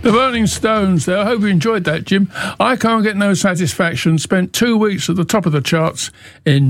The Rolling Stones there. I hope you enjoyed that, Jim. I Can't Get No Satisfaction spent 2 weeks at the top of the charts in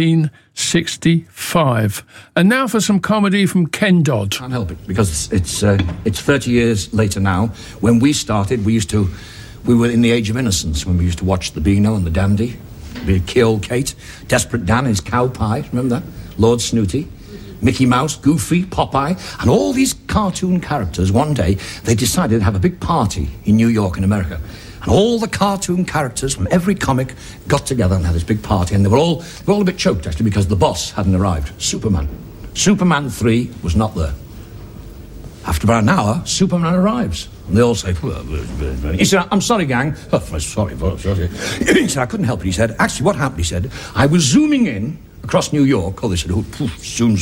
1965. And now for some comedy from Ken Dodd. Can't help it, because it's 30 years later now. When we started, we were in the age of innocence, when we used to watch the Beano and the Dandy, the Kill Kate, Desperate Dan, his cow pie, remember that? Lord Snooty, Mickey Mouse, Goofy, Popeye, and all these cartoon characters. One day, they decided to have a big party in New York in America. And all the cartoon characters from every comic got together and had this big party. And they were all a bit choked, actually, because the boss hadn't arrived. Superman 3 was not there. After about an hour, Superman arrives. And they all say, he said, I'm sorry, gang. Oh, sorry. He said, I couldn't help it. He said, actually, what happened, he said, I was zooming in across New York. Oh, they said, oh, poof, zoom.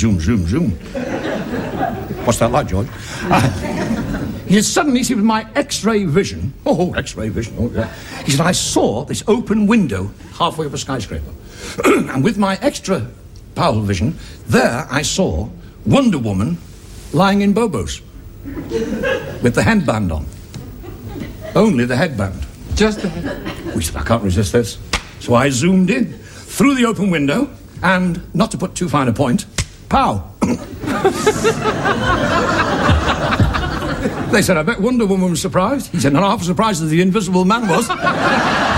What's that like, George? He said, suddenly, see, with my X-ray vision, yeah. He said, I saw this open window halfway up a skyscraper. And with my extra powerful vision, there I saw Wonder Woman lying in Bobos with the headband on. Only the headband. Just the headband. We said, I can't resist this. So I zoomed in through the open window, and, not to put too fine a point, pow. They said, I bet Wonder Woman was surprised. He said, not half as surprised as the Invisible Man was.